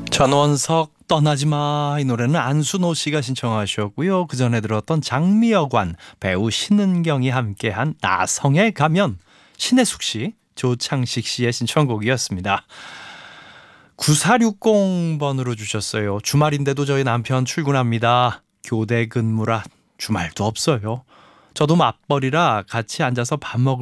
전원석 떠나지마, 이 노래는 안순호 씨가 신청하셨고요. 그 전에 들었던 장미여관, 배우 신은경이 함께한 나성의 가면, 신혜숙 씨, 조창식 씨의 신청곡이었습니다. 9460번으로 주셨어요. 주말인데도 저희 남편 출근합니다. 교대 근무라 주말도 없어요. 저도 맞벌이라 같이 앉아서 밥 먹을